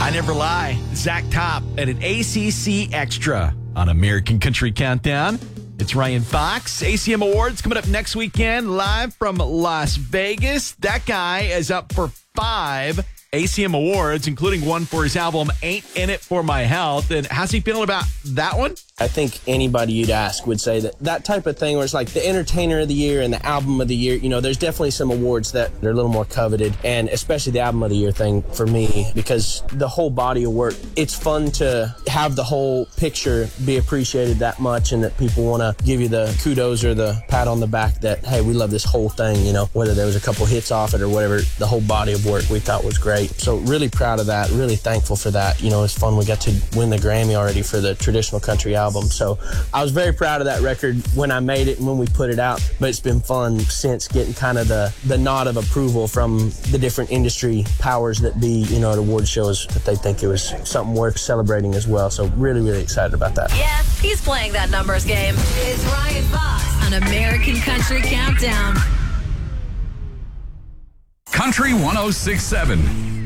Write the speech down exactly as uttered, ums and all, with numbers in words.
I Never Lie. Zach Top at an A C C Extra on American Country Countdown. It's Ryan Fox. A C M Awards coming up next weekend, live from Las Vegas. That guy is up for five A C M Awards, including one for his album Ain't In It For My Health. And how's he feeling about that one? I think anybody you'd ask would say that that type of thing where it's like the Entertainer of the Year and the Album of the Year, you know, there's definitely some awards that are a little more coveted, and especially the Album of the Year thing for me, because the whole body of work, it's fun to have the whole picture be appreciated that much and that people want to give you the kudos or the pat on the back that, hey, we love this whole thing, you know, whether there was a couple hits off it or whatever, the whole body of work we thought was great. So really proud of that, really thankful for that. You know, it's fun. We got to win the Grammy already for the traditional country album. So I was very proud of that record when I made it and when we put it out, but it's been fun since getting kind of the, the nod of approval from the different industry powers that be, you know, at award shows, that they think it was something worth celebrating as well. So really, really excited about that. Yeah, he's playing that numbers game. It's Ryan Fox on American Country Countdown. Country one oh six point seven.